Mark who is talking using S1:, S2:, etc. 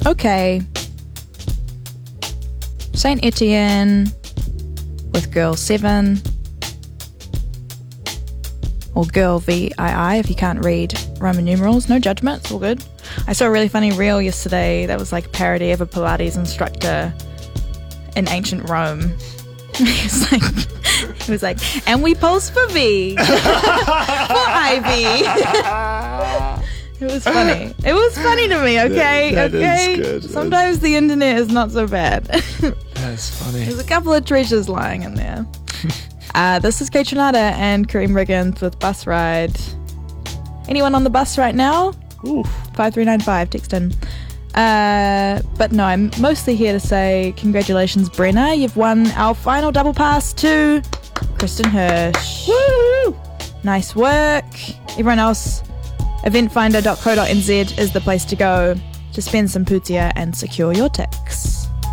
S1: Okay. Saint Etienne with girl 7. Or girl VII if you can't read Roman numerals. No judgment, it's all good. I saw a really funny reel yesterday that was like a parody of a Pilates instructor in ancient Rome. He was like, and we pulse for V. For Ivy. It was funny. It was funny to me, okay?
S2: That
S1: okay?
S2: is good.
S1: Sometimes the internet is not so bad.
S2: That's funny.
S1: There's a couple of treasures lying in there. This is Kate Trinata and Kareem Riggins with Bus Ride. Anyone on the bus right now?
S2: Oof.
S1: 5395, text in. But no, I'm mostly here to say congratulations, Brenna. You've won our final double pass to Kristen Hirsch.
S2: Woo!
S1: Nice work. Everyone else, eventfinder.co.nz is the place to go to spend some putia and secure your ticks.